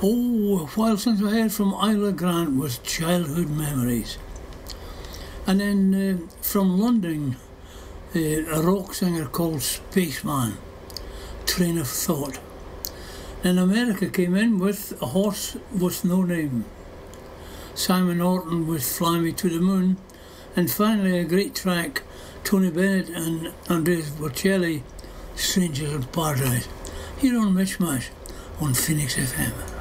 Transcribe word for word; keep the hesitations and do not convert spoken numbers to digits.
Oh, while since I heard from Isla Grant was Childhood Memories. And then uh, from London, uh, a rock singer called Spaceman, Train of Thought. Then America came in with A Horse with No Name, Simon Orton with Fly Me to the Moon, and finally a great track, Tony Bennett and Andrea Bocelli, Strangers in Paradise, here on Mishmash on Phoenix F M.